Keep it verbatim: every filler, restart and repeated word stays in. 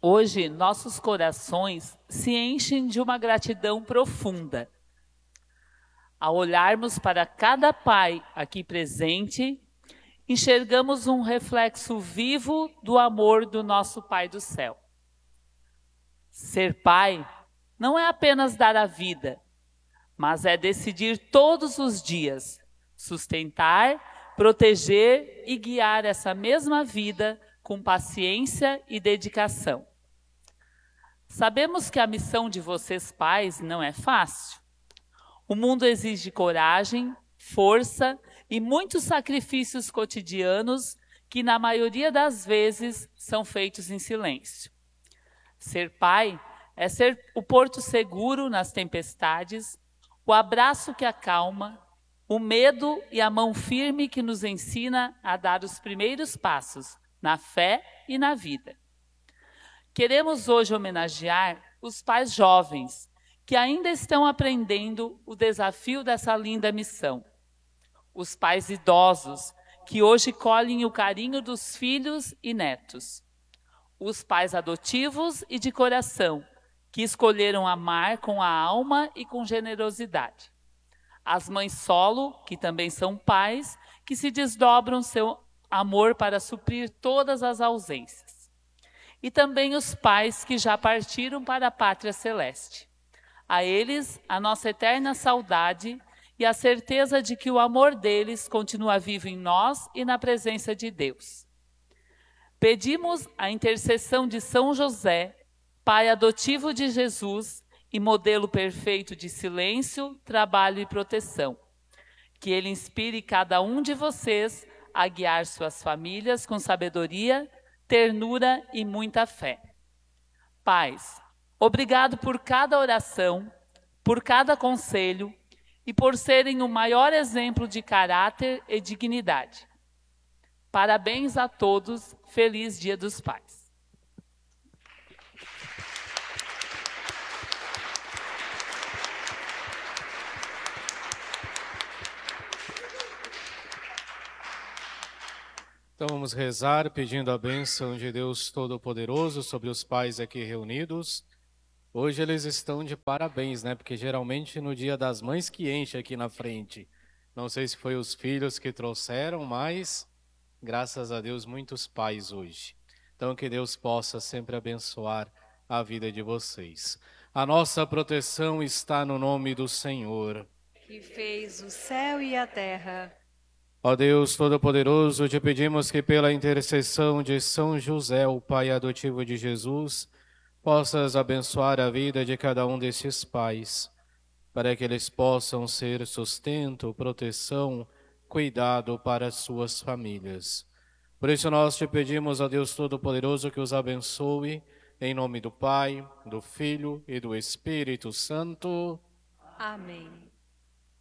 Hoje, nossos corações se enchem de uma gratidão profunda. Ao olharmos para cada pai aqui presente, enxergamos um reflexo vivo do amor do nosso Pai do céu. Ser pai não é apenas dar a vida, mas é decidir todos os dias sustentar, proteger e guiar essa mesma vida com paciência e dedicação. Sabemos que a missão de vocês pais não é fácil. O mundo exige coragem, força e muitos sacrifícios cotidianos que, na maioria das vezes, são feitos em silêncio. Ser pai é ser o porto seguro nas tempestades, o abraço que acalma, o medo e a mão firme que nos ensina a dar os primeiros passos na fé e na vida. Queremos hoje homenagear os pais jovens que ainda estão aprendendo o desafio dessa linda missão. Os pais idosos que hoje colhem o carinho dos filhos e netos. Os pais adotivos e de coração que escolheram amar com a alma e com generosidade. As mães solo, que também são pais, que se desdobram seu amor para suprir todas as ausências. E também os pais que já partiram para a pátria celeste. A eles, a nossa eterna saudade e a certeza de que o amor deles continua vivo em nós e na presença de Deus. Pedimos a intercessão de São José, pai adotivo de Jesus e modelo perfeito de silêncio, trabalho e proteção. Que ele inspire cada um de vocês a guiar suas famílias com sabedoria, ternura e muita fé. Pais, obrigado por cada oração, por cada conselho e por serem o maior exemplo de caráter e dignidade. Parabéns a todos, feliz Dia dos Pais. Então vamos rezar pedindo a bênção de Deus Todo-Poderoso sobre os pais aqui reunidos. Hoje eles estão de parabéns, né? Porque geralmente no Dia das Mães que enche aqui na frente. Não sei se foi os filhos que trouxeram, mas graças a Deus muitos pais hoje. Então que Deus possa sempre abençoar a vida de vocês. A nossa proteção está no nome do Senhor, que fez o céu e a terra. Ó Deus Todo-Poderoso, te pedimos que pela intercessão de São José, o pai adotivo de Jesus, possas abençoar a vida de cada um desses pais, para que eles possam ser sustento, proteção, cuidado para as suas famílias. Por isso nós te pedimos, ó Deus Todo-Poderoso, que os abençoe, em nome do Pai, do Filho e do Espírito Santo. Amém.